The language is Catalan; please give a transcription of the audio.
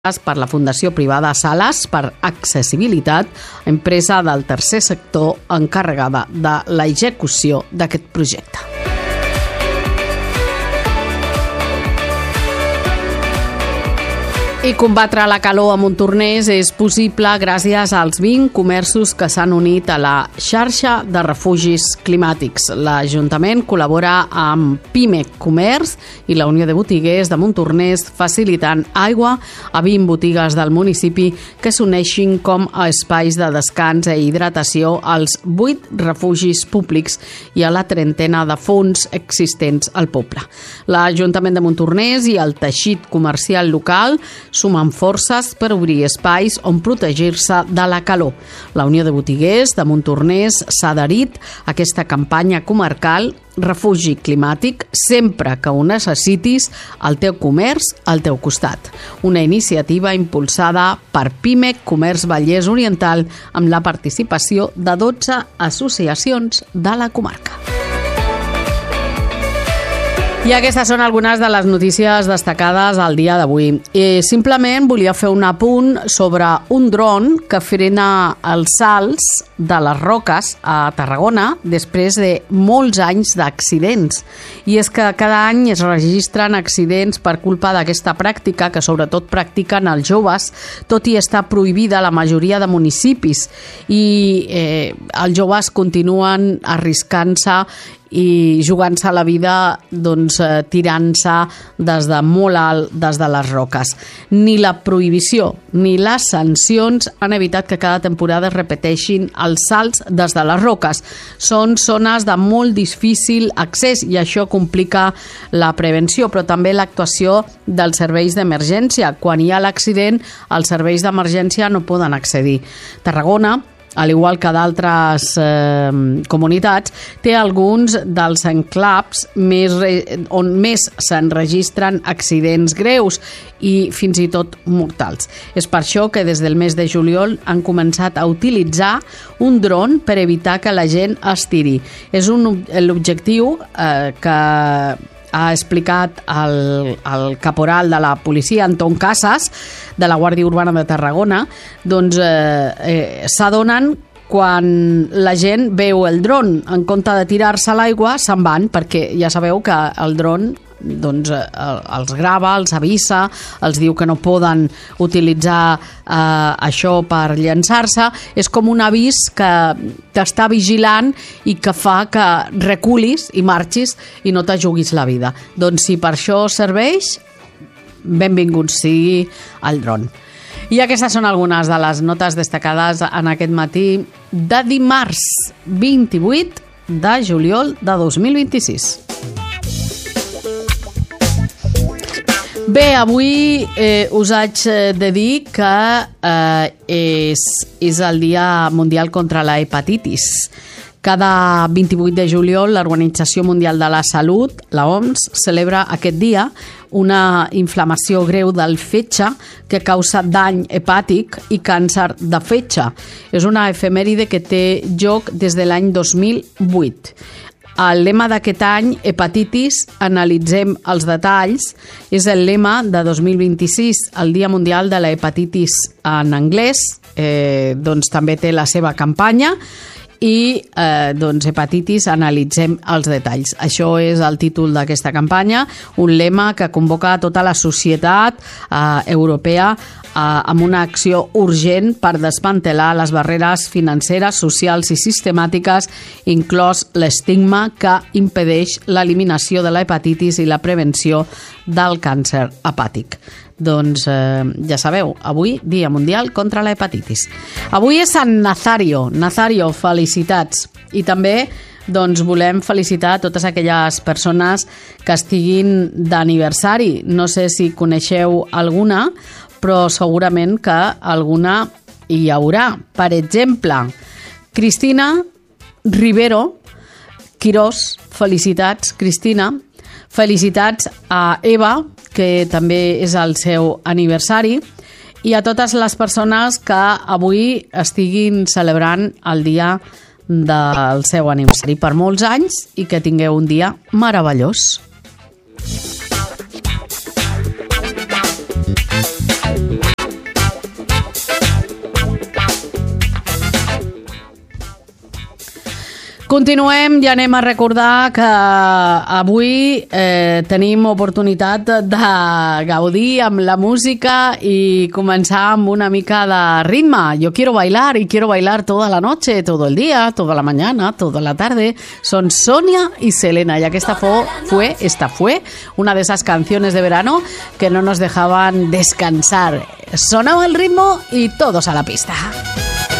per la Fundació Privada Sales per Accessibilitat, empresa del tercer sector encarregada de l'execució d'aquest projecte. I combatre la calor a Montornès és possible gràcies als 20 comerços que s'han unit a la xarxa de refugis climàtics. L'Ajuntament col·labora amb Pimec Comerç i la Unió de Botiguers de Montornès facilitant aigua a 20 botigues del municipi que s'uneixin com a espais de descans i hidratació als 8 refugis públics i a la trentena de fons existents al poble. L'Ajuntament de Montornès i el teixit comercial local sumen forces per obrir espais on protegir-se de la calor. La Unió de Botiguers de Montornès s'ha adherit a aquesta campanya comarcal Refugi Climàtic sempre que ho necessitis, el teu comerç al teu costat. Una iniciativa impulsada per Pimec Comerç Vallès Oriental amb la participació de 12 associacions de la comarca. I aquestes són algunes de les notícies destacades al dia d'avui. Simplement volia fer un apunt sobre un dron que frena els salts de les roques a Tarragona després de molts anys d'accidents. I és que cada any es registren accidents per culpa d'aquesta pràctica que sobretot practiquen els joves, tot i estar prohibida a la majoria de municipis. I els joves continuen arriscant-se i jugant-se la vida tirant-se des de molt alt, des de les roques. Ni la prohibició ni les sancions han evitat que cada temporada es repeteixin els salts des de les roques. Són zones de molt difícil accés i això complica la prevenció, però també l'actuació dels serveis d'emergència. Quan hi ha l'accident, els serveis d'emergència no poden accedir. Tarragona, al igual que d'altres comunitats, té alguns dels enclaves on més s'enregistren accidents greus i fins i tot mortals. És per això que des del mes de juliol han començat a utilitzar un dron per evitar que la gent es tiri. És l'objectiu que ha explicat el caporal de la policia, Anton Casas, de la Guàrdia Urbana de Tarragona. S'adonen quan la gent veu el dron, en compte de tirar-se a l'aigua, se'n van, perquè ja sabeu que el dron els grava, els avisa, els diu que no poden utilitzar això per llançar-se. És com un avís que t'està vigilant i que fa que reculis i marxis i no t'ajuguis la vida. Doncs si per això serveix, benvingut sigui el dron. I aquestes són algunes de les notes destacades en aquest matí de dimarts 28 de juliol de 2026. Bé, avui us haig de dir que és el Dia Mundial contra la Hepatitis. Cada 28 de juliol l'Organització Mundial de la Salut, la OMS, celebra aquest dia una inflamació greu del fetge que causa dany hepàtic i càncer de fetge. És una efemèride que té lloc des de l'any 2008. El lema d'aquest any, hepatitis, analitzem els detalls, és el lema de 2026, el Dia Mundial de la Hepatitis en anglès. També té la seva campanya i hepatitis, analitzem els detalls. Això és el títol d'aquesta campanya, un lema que convoca a tota la societat europea amb una acció urgent per desmantellar les barreres financeres, socials i sistemàtiques, inclòs l'estigma que impedeix l'eliminació de la hepatitis i la prevenció del càncer hepàtic. Doncs ja sabeu, avui Dia Mundial contra la Hepatitis. Avui és Sant Nazario. Nazario, felicitats. I també volem felicitar totes aquelles persones que estiguin d'aniversari. No sé si coneixeu alguna, però segurament que alguna hi haurà. Per exemple, Cristina Rivero Quirós, felicitats, Cristina. Felicitats a Eva, que també és el seu aniversari, i a totes les persones que avui estiguin celebrant el dia del seu aniversari per molts anys i que tingueu un dia meravellós. Continuem i anem a recordar que avui tenim oportunitat de gaudir amb la música i començar amb una mica de ritme. Yo quiero bailar y quiero bailar toda la noche, todo el día, toda la mañana, toda la tarde. Son Sonia y Selena, ya que esta fue una de esas canciones de verano que no nos dejaban descansar. Sonaba el ritmo y todos a la pista.